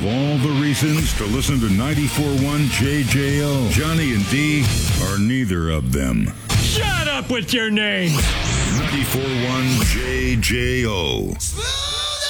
Of all the reasons to listen to 94.1 JJO, Johnny and D are neither of them. Shut up with your name! 94.1 JJO.